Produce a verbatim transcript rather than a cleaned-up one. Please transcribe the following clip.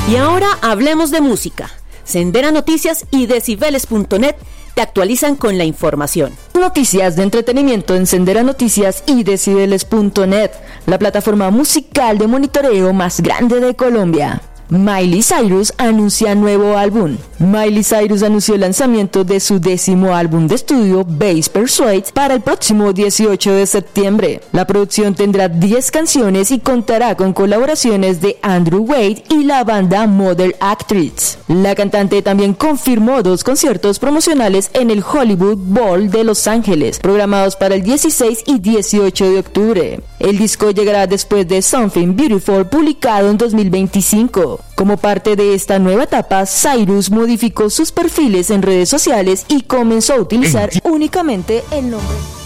Y ahora hablemos de música. Sendera Noticias y Decibeles punto net te actualizan con la información. Noticias de entretenimiento en Sendera Noticias y Decibeles punto net, la plataforma musical de monitoreo más grande de Colombia. Miley Cyrus anuncia nuevo álbum. Miley Cyrus anunció el lanzamiento de su décimo álbum de estudio, Bass Persuade, para el próximo dieciocho de septiembre. La producción tendrá diez canciones y contará con colaboraciones de Andrew Wade y la banda Mother Actress. La cantante también confirmó dos conciertos promocionales en el Hollywood Bowl de Los Ángeles, programados para el dieciséis y dieciocho de octubre. El disco llegará después de Something Beautiful, publicado en dos mil veinticinco. Como parte de esta nueva etapa, Cyrus modificó sus perfiles en redes sociales y comenzó a utilizar únicamente el nombre